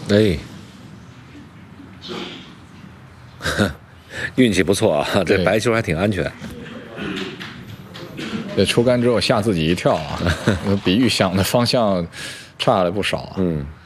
哎，运气不错啊，这白球还挺安全。 这出杆之后吓自己一跳啊，比预想的方向差了不少啊。 嗯。